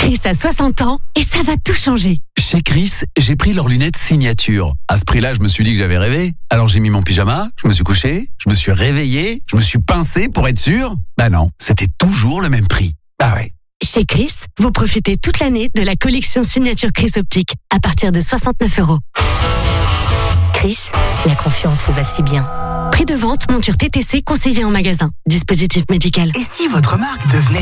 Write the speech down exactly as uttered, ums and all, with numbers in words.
Chris a soixante ans et ça va tout changer. Chez Chris, j'ai pris leurs lunettes signature. À ce prix-là, je me suis dit que j'avais rêvé. Alors j'ai mis mon pyjama, je me suis couché, je me suis réveillé, je me suis pincé pour être sûr. Bah non, c'était toujours le même prix. Ah ouais. Chez Chris, vous profitez toute l'année de la collection signature Chris Optique à partir de soixante-neuf euros. Chris, la confiance vous va si bien. Prix de vente, monture T T C conseillée en magasin. Dispositif médical. Et si votre marque devenait